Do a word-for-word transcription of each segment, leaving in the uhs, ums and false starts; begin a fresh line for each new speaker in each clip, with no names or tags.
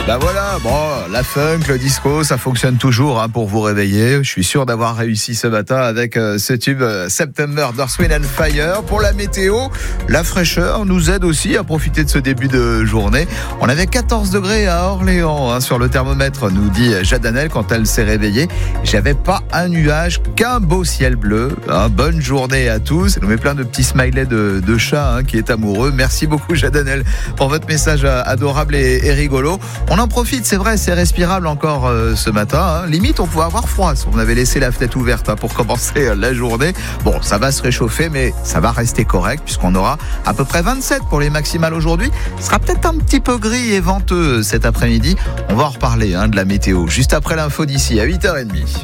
Bah voilà, bon, la funk, le disco, ça fonctionne toujours hein, pour vous réveiller. Je suis sûr d'avoir réussi ce matin avec euh, ce tube euh, September d'Earth, Wind and Fire. Pour la météo, la fraîcheur nous aide aussi à profiter de ce début de journée. On avait quatorze degrés à Orléans hein, sur le thermomètre, nous dit Jadanel quand elle s'est réveillée. J'avais pas un nuage, qu'un beau ciel bleu. Hein, bonne journée à tous. Elle nous met plein de petits smileys de, de chat hein, qui est amoureux. Merci beaucoup Jadanel pour votre message adorable et, et rigolo. On en profite, c'est vrai, c'est respirable encore euh, ce matin. Hein. Limite, on pouvait avoir froid si on avait laissé la fenêtre ouverte hein, pour commencer euh, la journée. Bon, ça va se réchauffer, mais ça va rester correct puisqu'on aura à peu près vingt-sept pour les maximales aujourd'hui. Ce sera peut-être un petit peu gris et venteux cet après-midi. On va en reparler hein, de la météo juste après l'info d'ici à huit heures trente.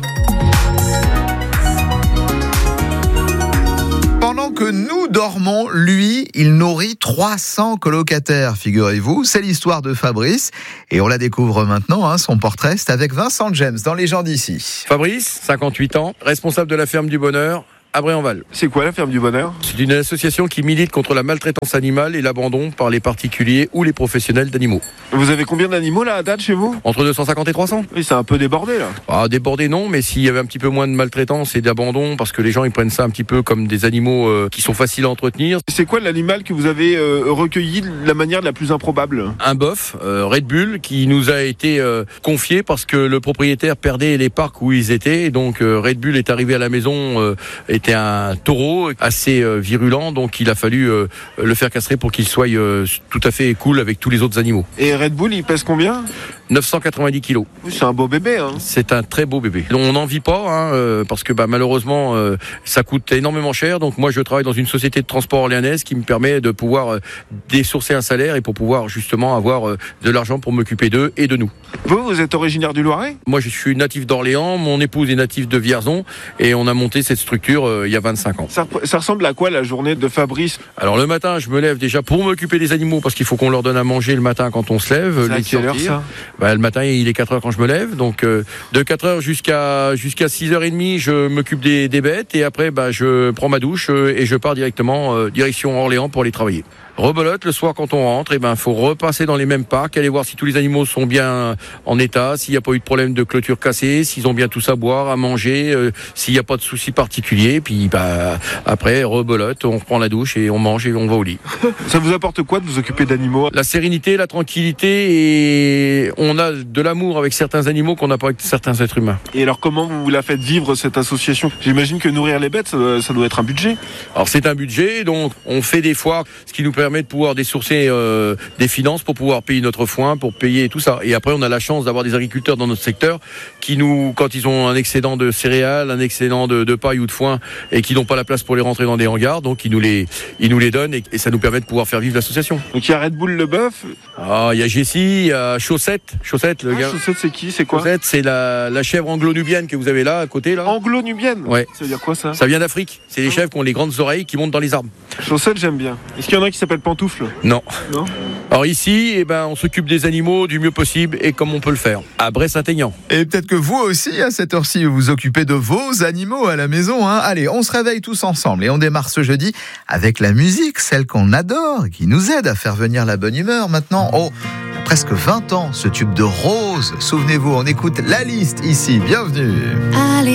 Pendant que nous dormons, lui, il nourrit trois cents colocataires, figurez-vous. C'est l'histoire de Fabrice. Et on la découvre maintenant, hein, son portrait, c'est avec Vincent James, dans Les gens d'ici.
Fabrice, cinquante-huit ans, responsable de la ferme du Bonheur, à Bray-en-Val.
C'est quoi la ferme du Bonheur ?
C'est une association qui milite contre la maltraitance animale et l'abandon par les particuliers ou les professionnels d'animaux.
Vous avez combien d'animaux là à date chez vous ?
Entre deux cent cinquante et trois cents.
Oui, c'est un peu débordé là.
Ah, débordé non, mais s'il y avait un petit peu moins de maltraitance et d'abandon, parce que les gens ils prennent ça un petit peu comme des animaux euh, qui sont faciles à entretenir.
C'est quoi l'animal que vous avez euh, recueilli de la manière la plus improbable ?
Un bœuf, euh, Red Bull, qui nous a été euh, confié parce que le propriétaire perdait les parcs où ils étaient. Et donc euh, Red Bull est arrivé à la maison, euh, était un taureau assez euh, virulent, donc il a fallu euh, le faire castrer pour qu'il soit euh, tout à fait cool avec tous les autres animaux.
Et Red Bull, il pèse combien ?
neuf cent quatre-vingt-dix kilos.
C'est un beau bébé, hein.
C'est un très beau bébé. On n'en vit pas, hein, euh, parce que bah, malheureusement, euh, ça coûte énormément cher. Donc moi, je travaille dans une société de transport orléanaise qui me permet de pouvoir euh, désourcer un salaire et pour pouvoir justement avoir euh, de l'argent pour m'occuper d'eux et de nous.
Vous, vous êtes originaire du Loiret ?
Moi, je suis natif d'Orléans. Mon épouse est native de Vierzon et on a monté cette structure euh, il y a vingt-cinq ans.
Ça, ça ressemble à quoi la journée de Fabrice ?
Alors le matin, je me lève déjà pour m'occuper des animaux parce qu'il faut qu'on leur donne à manger le matin quand on se lève.
C'est à quelle heure ça ?
Bah, le matin, il est quatre heures quand je me lève. Donc euh, de quatre heures jusqu'à jusqu'à six heures trente, je m'occupe des, des bêtes et après bah, je prends ma douche euh, et je pars directement euh, direction Orléans pour aller travailler. Rebelote, le soir quand on rentre, il ben, faut repasser dans les mêmes parcs, aller voir si tous les animaux sont bien en état, s'il n'y a pas eu de problème de clôture cassée, s'ils ont bien tout à boire, à manger, euh, s'il n'y a pas de soucis particuliers. Puis bah, après, rebelote, on reprend la douche et on mange et on va au lit.
Ça vous apporte quoi de vous occuper d'animaux ?
La sérénité, la tranquillité et on a de l'amour avec certains animaux qu'on n'a pas avec certains êtres humains.
Et alors comment vous la faites vivre cette association ? J'imagine que nourrir les bêtes, ça doit, ça doit être un budget.
Alors c'est un budget, donc on fait des foires, ce qui nous permet de pouvoir désourcer euh, des finances pour pouvoir payer notre foin, pour payer tout ça. Et après, on a la chance d'avoir des agriculteurs dans notre secteur qui nous, quand ils ont un excédent de céréales, un excédent de, de paille ou de foin et qui n'ont pas la place pour les rentrer dans des hangars, donc ils nous les, ils nous les donnent et, et ça nous permet de pouvoir faire vivre l'association.
Donc il y a Red Bull le bœuf.
Ah, il y a Jessie, il y a Chaussette, Chaussette le
ah,
gars.
Chaussette, c'est qui ? C'est quoi ?
Chaussette, c'est la, la chèvre anglo-nubienne que vous avez là à côté là.
Anglo-nubienne ?
Ouais.
Ça veut dire quoi ça ?
Ça vient d'Afrique. C'est des chèvres qui ont les grandes oreilles qui montent dans les arbres.
Chaussette, j'aime bien. Est-ce qu'il y en a qui s'appelle Pantoufle ?
Non.
Non.
Alors ici, eh ben, on s'occupe des animaux du mieux possible et comme on peut le faire, à Bray-Saint-Aignan.
Et peut-être que vous aussi, à cette heure-ci, vous vous occupez de vos animaux à la maison. Hein. Allez, on se réveille tous ensemble et on démarre ce jeudi avec la musique, celle qu'on adore, qui nous aide à faire venir la bonne humeur. Maintenant, oh, il y a presque vingt ans, ce tube de Rose. Souvenez-vous, on écoute La Liste ici. Bienvenue.
Allez.